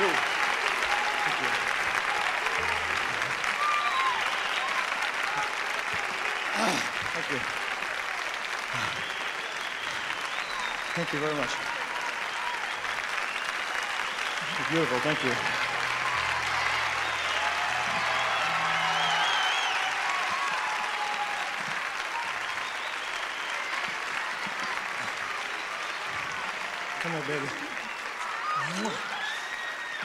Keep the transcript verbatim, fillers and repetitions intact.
Thank you. Thank you. Thank you very much. You're beautiful. Thank you. Come here, baby.